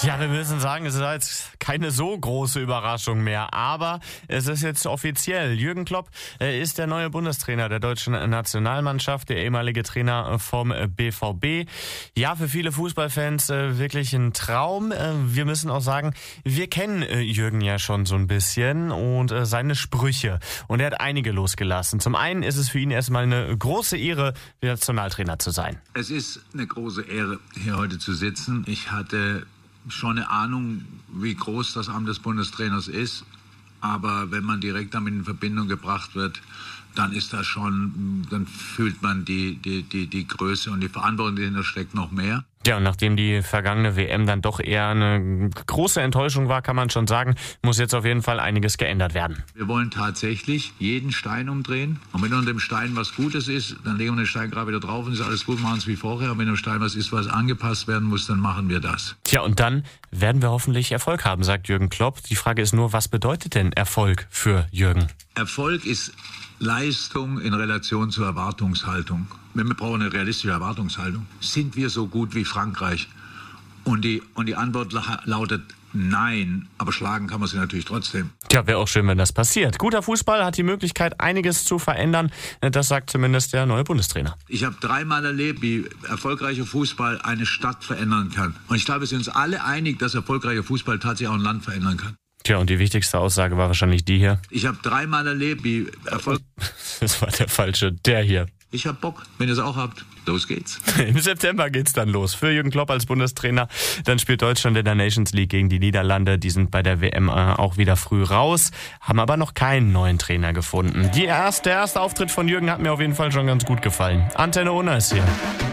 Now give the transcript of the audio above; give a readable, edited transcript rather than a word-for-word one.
Ja, wir müssen sagen, es ist jetzt keine so große Überraschung mehr, aber es ist jetzt offiziell. Jürgen Klopp ist der neue Bundestrainer der deutschen Nationalmannschaft, der ehemalige Trainer vom BVB. Ja, für viele Fußballfans wirklich ein Traum. Wir müssen auch sagen, wir kennen Jürgen ja schon so ein bisschen und seine Sprüche. Und er hat einige losgelassen. Zum einen ist es für ihn erstmal eine große Ehre, Nationaltrainer zu sein. Es ist eine große Ehre, hier heute zu sitzen. Ich hatte schon eine Ahnung, wie groß das Amt des Bundestrainers ist. Aber wenn man direkt damit in Verbindung gebracht wird, dann ist das schon, dann fühlt man die Größe und die Verantwortung, die dahinter steckt, noch mehr. Ja, und nachdem die vergangene WM dann doch eher eine große Enttäuschung war, kann man schon sagen, muss jetzt auf jeden Fall einiges geändert werden. Wir wollen tatsächlich jeden Stein umdrehen. Und wenn unter dem Stein was Gutes ist, dann legen wir den Stein gerade wieder drauf und ist alles gut, machen es wie vorher. Und wenn im Stein was ist, was angepasst werden muss, dann machen wir das. Tja, und dann werden wir hoffentlich Erfolg haben, sagt Jürgen Klopp. Die Frage ist nur, was bedeutet denn Erfolg für Jürgen? Erfolg ist Leistung in Relation zur Erwartungshaltung. Wir brauchen eine realistische Erwartungshaltung. Sind wir so gut wie Frankreich? Und die Antwort lautet nein, aber schlagen kann man sie natürlich trotzdem. Tja, wäre auch schön, wenn das passiert. Guter Fußball hat die Möglichkeit, einiges zu verändern. Das sagt zumindest der neue Bundestrainer. Ich habe dreimal erlebt, wie erfolgreicher Fußball eine Stadt verändern kann. Und ich glaube, wir sind uns alle einig, dass erfolgreicher Fußball tatsächlich auch ein Land verändern kann. Tja, und die wichtigste Aussage war wahrscheinlich die hier. Ich habe dreimal erlebt, wie Erfolg... Das war der falsche, der hier. Ich hab Bock, wenn ihr es auch habt. Los geht's. Im September geht's dann los. Für Jürgen Klopp als Bundestrainer. Dann spielt Deutschland in der Nations League gegen die Niederlande. Die sind bei der WM auch wieder früh raus, haben aber noch keinen neuen Trainer gefunden. Der erste Auftritt von Jürgen hat mir auf jeden Fall schon ganz gut gefallen. Antenne Unna ist hier.